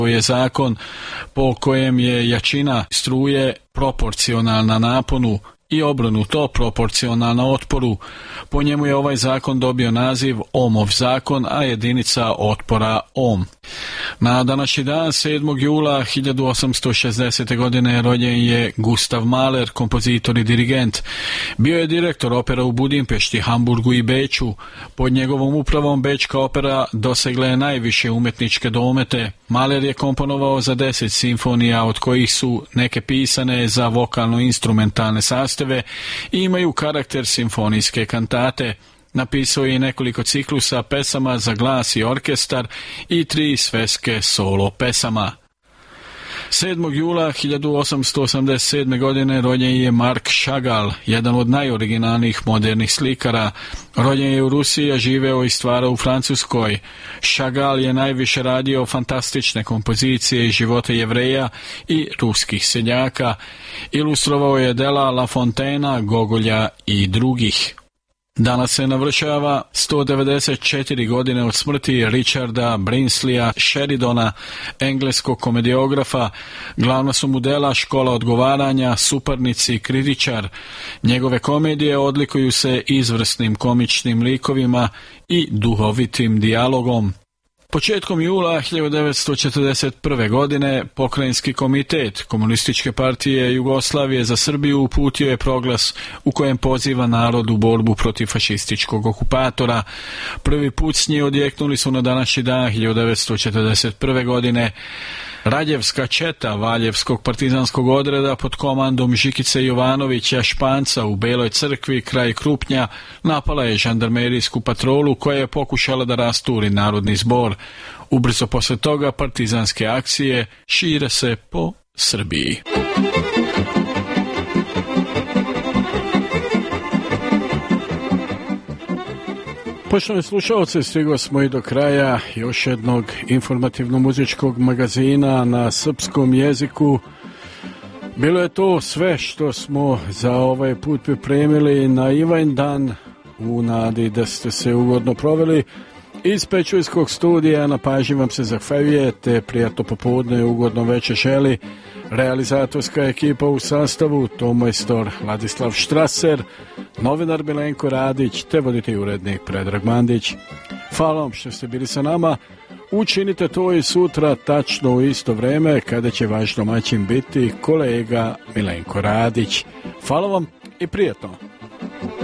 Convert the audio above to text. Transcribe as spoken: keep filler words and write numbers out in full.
je zakon po kojem je jačina struje proporcionalna naponu i obrnuto proporcionalna otporu. Po njemu je ovaj zakon dobio naziv Ohmov zakon, a jedinica otpora ohm. Na današnji dan, sedmog jula hiljadu osamsto šezdesete. godine, rođen je Gustav Mahler, kompozitor i dirigent. Bio je direktor opera u Budimpešti, Hamburgu i Beču. Pod njegovom upravom Bečka opera dosegla je najviše umetničke domete. Mahler je komponovao za deset simfonija, od kojih su neke pisane za vokalno-instrumentalne sastave i imaju karakter simfonijske kantate. Napisao je nekoliko ciklusa pesama za glas i orkestar i tri sveske solo pesama. sedmog jula hiljadu osamsto osamdeset sedme. godine rođen je Marc Chagall, jedan od najoriginalnijih modernih slikara. Rođen je u Rusiji, a živeo i stvarao u Francuskoj. Chagall je najviše radio fantastične kompozicije iz života Jevreja i ruskih seljaka. Ilustrovao je dela La Fontainea, Gogolja i drugih. Danas se navršava sto devedeset četiri godine od smrti Richarda Brinsleyja Sheridana, engleskog komediografa. Glavna su mu dela Škola odgovaranja, Suparnici, Kritičar. Njegove komedije odlikuju se izvrsnim komičnim likovima i duhovitim dijalogom. Početkom jula hiljadu devetsto četrdeset prve. godine Pokrajinski komitet Komunističke partije Jugoslavije za Srbiju uputio je proglas u kojem poziva narod u borbu protiv fašističkog okupatora. Prvi put s nje odjeknuli su na današnji dan hiljadu devetsto četrdeset prve. godine Radjevska četa Valjevskog partizanskog odreda pod komandom Žikice Jovanovića Španca u Beloj crkvi kraj Krupnja napala je žandarmerijsku patrolu koja je pokušala da rasturi narodni zbor. Ubrzo posle toga partizanske akcije šire se po Srbiji. Poštovani slušalci, stigli smo i do kraja još jednog informativno-muzičkog magazina na srpskom jeziku. Bilo je to sve što smo za ovaj put pripremili na Ivanjdan, u nadi da ste se ugodno proveli. Iz Pečujskog studija na pažnji vam se zahvaljuje, te prijatno popodne i ugodno večer želi realizatorska ekipa u sastavu tomajstor Ladislav Štraser, novinar Milenko Radić te voditelj urednik Predrag Mandić. Hvala vam što ste bili sa nama. Učinite to i sutra tačno u isto vreme kada će vaš domaćin biti kolega Milenko Radić. Hvala vam i prijatno.